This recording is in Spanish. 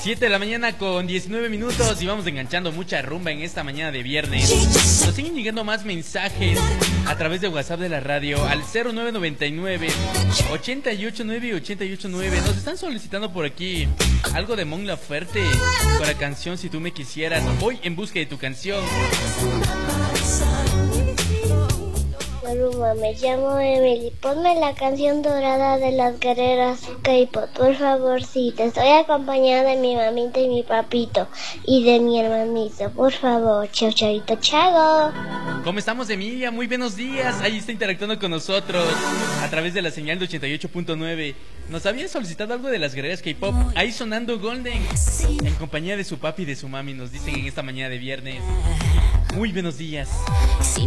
7 de la mañana con 19 minutos y vamos enganchando mucha rumba en esta mañana de viernes. Nos siguen llegando más mensajes a través de WhatsApp de la radio al 0999 889 889. Nos están solicitando por aquí algo de Mon Laferte con la canción Si tú me quisieras. Voy en busca de tu canción. Rumba, me llamo Emily. Ponme la canción dorada de las guerreras K-pop, por favorcito. Estoy acompañada de mi mamita y mi papito y de mi hermanito. Por favor, chau, chavito, chao. ¿Cómo estamos, Emilia? Muy buenos días. Ahí está interactuando con nosotros a través de la señal de 88.9. Nos había solicitado algo de las guerreras K-pop. Ahí sonando Golden en compañía de su papi y de su mami, nos dicen en esta mañana de viernes. Muy buenos días.